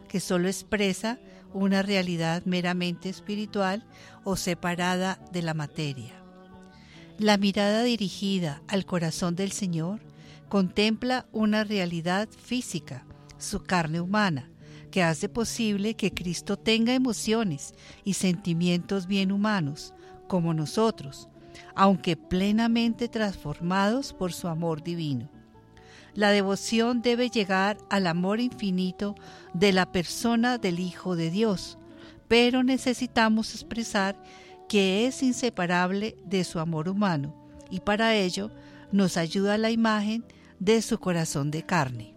que solo expresa una realidad meramente espiritual o separada de la materia. La mirada dirigida al corazón del Señor contempla una realidad física, su carne humana, que hace posible que Cristo tenga emociones y sentimientos bien humanos, como nosotros, aunque plenamente transformados por su amor divino. La devoción debe llegar al amor infinito de la persona del Hijo de Dios, pero necesitamos expresar que es inseparable de su amor humano, y para ello nos ayuda la imagen de su corazón de carne.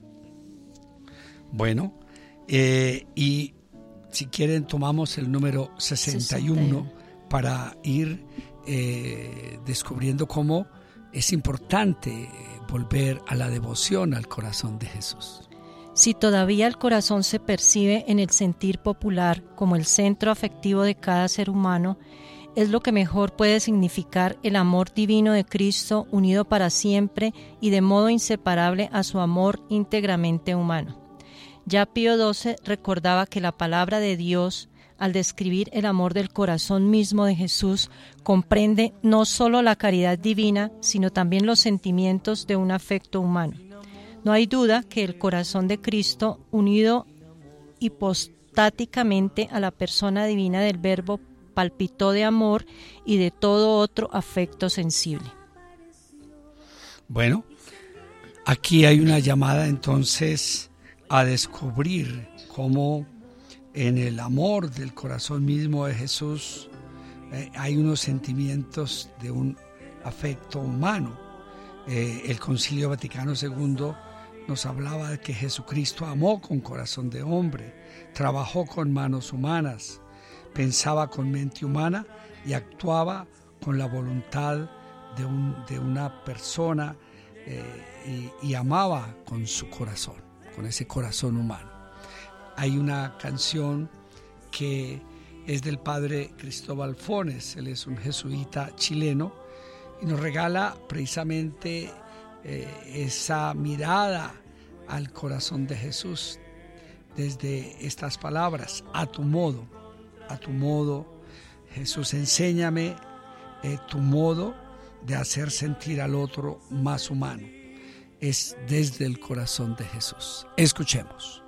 Bueno, y si quieren tomamos el número 61 para ir descubriendo cómo es importante volver a la devoción al corazón de Jesús. Si todavía el corazón se percibe en el sentir popular como el centro afectivo de cada ser humano, es lo que mejor puede significar el amor divino de Cristo unido para siempre y de modo inseparable a su amor íntegramente humano. Ya Pío XII recordaba que la palabra de Dios, al describir el amor del corazón mismo de Jesús, comprende no solo la caridad divina, sino también los sentimientos de un afecto humano. No hay duda que el corazón de Cristo, unido hipostáticamente a la persona divina del Verbo, palpitó de amor y de todo otro afecto sensible. Bueno, aquí hay una llamada entonces a descubrir cómo en el amor del corazón mismo de Jesús hay unos sentimientos de un afecto humano. El Concilio Vaticano II nos hablaba de que Jesucristo amó con corazón de hombre, trabajó con manos humanas, pensaba con mente humana y actuaba con la voluntad de una persona y amaba con su corazón, con ese corazón humano. Hay una canción que es del padre Cristóbal Fones, él es un jesuita chileno y nos regala precisamente esa mirada al corazón de Jesús desde estas palabras: a tu modo, Jesús, enséñame tu modo de hacer sentir al otro más humano. Es desde el corazón de Jesús. Escuchemos.